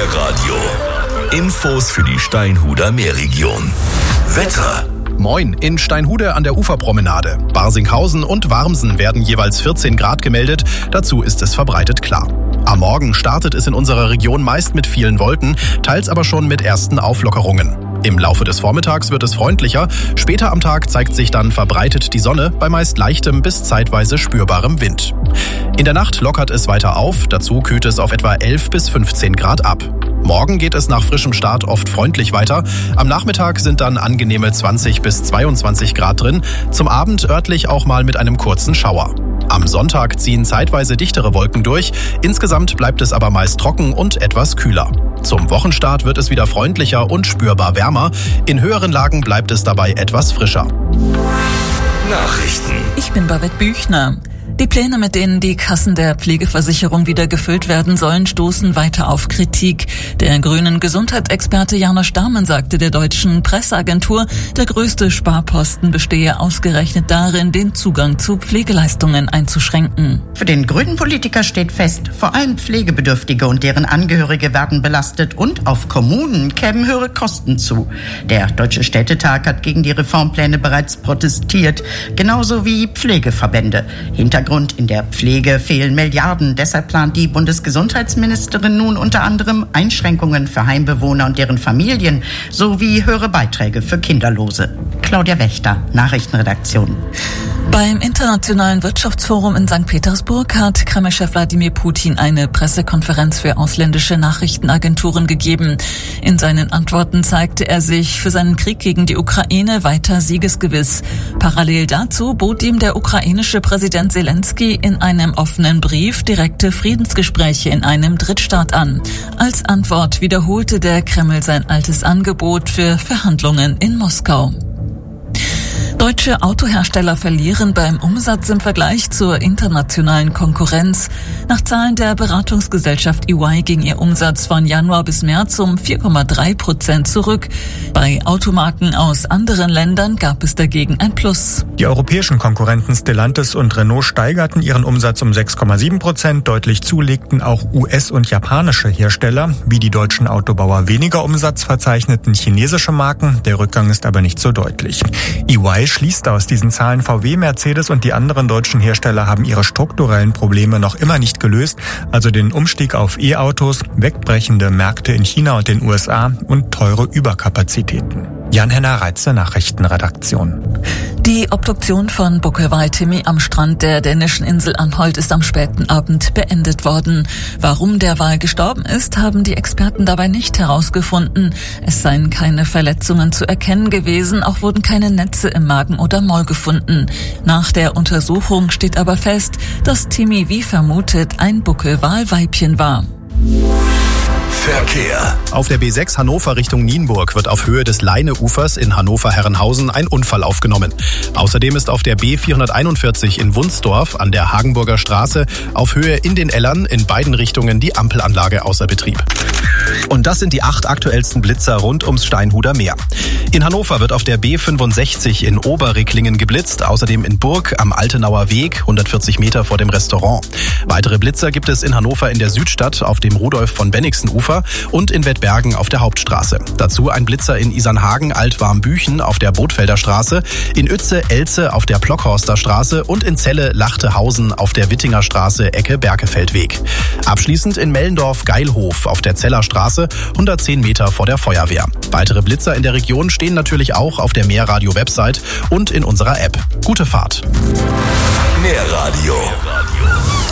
Meerradio. Infos für die Steinhuder Meerregion. Wetter. Moin, in Steinhude an der Uferpromenade. Barsinghausen und Warmsen werden jeweils 14 Grad gemeldet, dazu ist es verbreitet klar. Am Morgen startet es in unserer Region meist mit vielen Wolken, teils aber schon mit ersten Auflockerungen. Im Laufe des Vormittags wird es freundlicher, später am Tag zeigt sich dann verbreitet die Sonne bei meist leichtem bis zeitweise spürbarem Wind. In der Nacht lockert es weiter auf, dazu kühlt es auf etwa 11 bis 15 Grad ab. Morgen geht es nach frischem Start oft freundlich weiter. Am Nachmittag sind dann angenehme 20 bis 22 Grad drin, zum Abend örtlich auch mal mit einem kurzen Schauer. Am Sonntag ziehen zeitweise dichtere Wolken durch, insgesamt bleibt es aber meist trocken und etwas kühler. Zum Wochenstart wird es wieder freundlicher und spürbar wärmer, in höheren Lagen bleibt es dabei etwas frischer. Nachrichten. Ich bin Babette Büchner. Die Pläne, mit denen die Kassen der Pflegeversicherung wieder gefüllt werden sollen, stoßen weiter auf Kritik. Der grünen Gesundheitsexperte Janosch Dahmen sagte der deutschen Presseagentur, der größte Sparposten bestehe ausgerechnet darin, den Zugang zu Pflegeleistungen einzuschränken. Für den grünen Politiker steht fest, vor allem Pflegebedürftige und deren Angehörige werden belastet und auf Kommunen kämen höhere Kosten zu. Der Deutsche Städtetag hat gegen die Reformpläne bereits protestiert, genauso wie Pflegeverbände. Hintergrund: in der Pflege fehlen Milliarden. Deshalb plant die Bundesgesundheitsministerin nun unter anderem Einschränkungen für Heimbewohner und deren Familien sowie höhere Beiträge für Kinderlose. Claudia Wächter, Nachrichtenredaktion. Beim Internationalen Wirtschaftsforum in St. Petersburg hat Kreml-Chef Wladimir Putin eine Pressekonferenz für ausländische Nachrichtenagenturen gegeben. In seinen Antworten zeigte er sich für seinen Krieg gegen die Ukraine weiter siegesgewiss. Parallel dazu bot ihm der ukrainische Präsident Zelensky in einem offenen Brief direkte Friedensgespräche in einem Drittstaat an. Als Antwort wiederholte der Kreml sein altes Angebot für Verhandlungen in Moskau. Deutsche Autohersteller verlieren beim Umsatz im Vergleich zur internationalen Konkurrenz. Nach Zahlen der Beratungsgesellschaft EY ging ihr Umsatz von Januar bis März um 4,3% zurück. Bei Automarken aus anderen Ländern gab es dagegen ein Plus. Die europäischen Konkurrenten Stellantis und Renault steigerten ihren Umsatz um 6,7%. Deutlich zulegten auch US- und japanische Hersteller. Wie die deutschen Autobauer weniger Umsatz verzeichneten chinesische Marken. Der Rückgang ist aber nicht so deutlich. EY schließt aus diesen Zahlen, VW, Mercedes und die anderen deutschen Hersteller haben ihre strukturellen Probleme noch immer nicht gelöst, also den Umstieg auf E-Autos, wegbrechende Märkte in China und den USA und teure Überkapazitäten. Jan-Henner Reitze, Nachrichtenredaktion. Die Obduktion von Buckelwal Timmy am Strand der dänischen Insel Anholt ist am späten Abend beendet worden. Warum der Wal gestorben ist, haben die Experten dabei nicht herausgefunden. Es seien keine Verletzungen zu erkennen gewesen, auch wurden keine Netze im Magen oder Maul gefunden. Nach der Untersuchung steht aber fest, dass Timmy wie vermutet ein Buckelwalweibchen war. Verkehr. Auf der B6 Hannover Richtung Nienburg wird auf Höhe des Leineufers in Hannover-Herrenhausen ein Unfall aufgenommen. Außerdem ist auf der B441 in Wunsdorf an der Hagenburger Straße auf Höhe in den Ellern in beiden Richtungen die Ampelanlage außer Betrieb. Und das sind die 8 aktuellsten Blitzer rund ums Steinhuder Meer. In Hannover wird auf der B65 in Oberricklingen geblitzt, außerdem in Burg am Altenauer Weg, 140 Meter vor dem Restaurant. Weitere Blitzer gibt es in Hannover in der Südstadt auf dem Rudolf-von-Bennigsen-Ufer und in Wettbergen auf der Hauptstraße. Dazu ein Blitzer in Isernhagen, Altwarmbüchen auf der Bootfelder Straße, in Uetze, Elze auf der Plockhorster Straße und in Celle, Lachtehausen auf der Wittinger Straße, Ecke Berkefeldweg. Abschließend in Mellendorf, Geilhof auf der Zeller Straße, 110 Meter vor der Feuerwehr. Weitere Blitzer in der Region stehen natürlich auch auf der Meerradio-Website und in unserer App. Gute Fahrt. Meerradio.